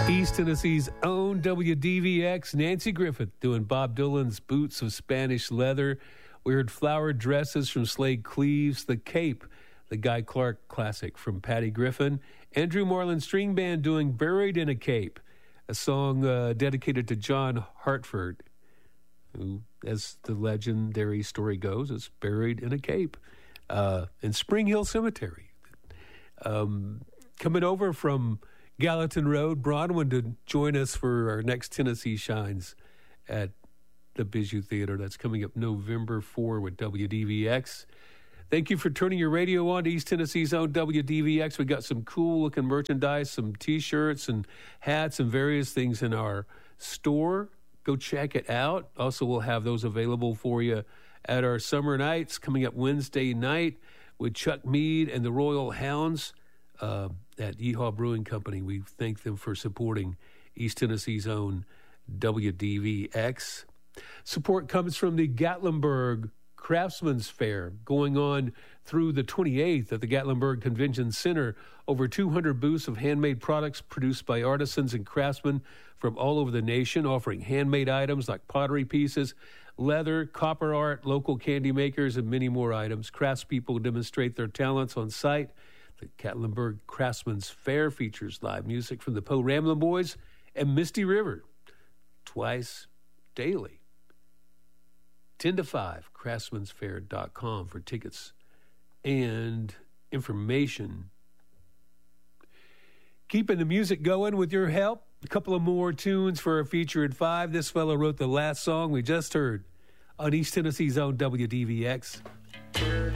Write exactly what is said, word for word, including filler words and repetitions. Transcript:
East Tennessee's own W D V X, Nancy Griffith doing Bob Dylan's Boots of Spanish Leather. We heard Flowered Dresses from Slade Cleaves, The Cape, the Guy Clark classic from Patty Griffin. Andrew Marlin String Band doing Buried in a Cape, a song uh, dedicated to John Hartford, who, as the legendary story goes, is buried in a cape uh, in Spring Hill Cemetery. Um, coming over from Gallatin Road, Bronwyn, to join us for our next Tennessee Shines at the Bijou Theater. That's coming up November fourth with W D V X. Thank you for turning your radio on to East Tennessee's own W D V X. We got some cool-looking merchandise, some T-shirts and hats and various things in our store. Go check it out. Also, we'll have those available for you at our summer nights coming up Wednesday night with Chuck Mead and the Royal Hounds uh, at Yeehaw Brewing Company. We thank them for supporting East Tennessee's own W D V X. Support comes from the Gatlinburg Craftsman's Fair, going on through the twenty-eighth at the Gatlinburg Convention Center. Over two hundred booths of handmade products produced by artisans and craftsmen from all over the nation, offering handmade items like pottery pieces, leather, copper art, local candy makers, and many more items. Craftspeople demonstrate their talents on site. The Gatlinburg Craftsman's Fair features live music from the Poe Ramblin' Boys and Misty River twice daily. ten to five, craftsmans fair dot com for tickets and information. Keeping the music going with your help. A couple of more tunes for our feature at five. This fellow wrote the last song we just heard on East Tennessee's own W D V X.